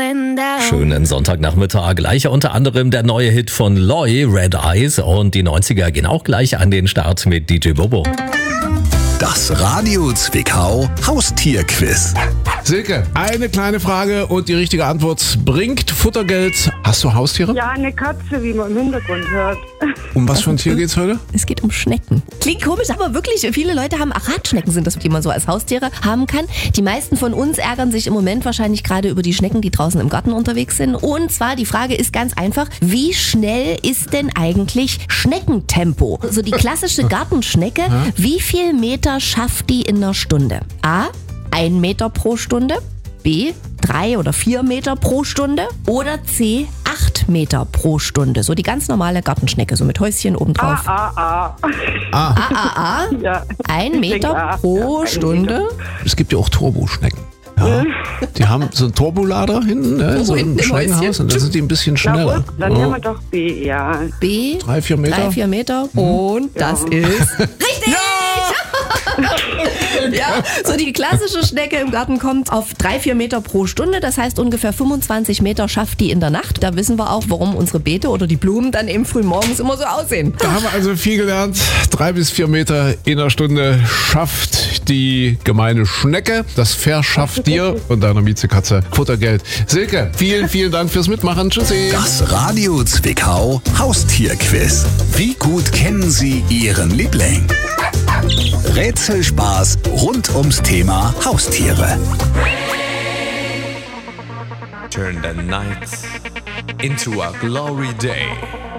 going down. Schönen Sonntagnachmittag. Gleich unter anderem der neue Hit von Loy, Red Eyes. Und die 90er gehen auch gleich an den Start mit DJ Bobo. Das Radio Zwickau Haustierquiz. Silke, eine kleine Frage und die richtige Antwort bringt Futtergeld. Hast du Haustiere? Ja, eine Katze, wie man im Hintergrund hört. Um was für ein Tier geht's heute? Es geht um Schnecken. Klingt komisch, aber wirklich, viele Leute haben Achatschnecken, sind das, die man so als Haustiere haben kann. Die meisten von uns ärgern sich im Moment wahrscheinlich gerade über die Schnecken, die draußen im Garten unterwegs sind. Und zwar, die Frage ist ganz einfach, wie schnell ist denn eigentlich Schneckentempo? So die klassische Gartenschnecke, wie viel Meter schafft die in einer Stunde? A, 1 Meter pro Stunde, B, 3 oder 4 Meter pro Stunde oder C, 8 Meter pro Stunde. So die ganz normale Gartenschnecke, so mit Häuschen obendrauf. Ja. 1 Meter pro Stunde. Es gibt ja auch Turboschnecken. Ja. Die haben so einen Turbolader hinten, ne? So hinten ein im Schneckenhaus, Häuschen. und da sind die ein bisschen Na schneller. gut, dann nehmen wir doch B, ja. B, 3-4 Meter. 3-4 Meter. Und das ist richtig! Ja, so die klassische Schnecke im Garten kommt auf 3-4 Meter pro Stunde. Das heißt, ungefähr 25 Meter schafft die in der Nacht. Da wissen wir auch, warum unsere Beete oder die Blumen dann eben früh morgens immer so aussehen. Da haben wir also viel gelernt. 3 bis 4 Meter in einer Stunde schafft die gemeine Schnecke. Das verschafft dir und deiner Miezekatze Futtergeld. Silke, vielen, vielen Dank fürs Mitmachen. Tschüssi. Das Radio Zwickau Haustierquiz. Wie gut kennen Sie Ihren Liebling? Rätselspaß rund ums Thema Haustiere. Turn the night into a glory day.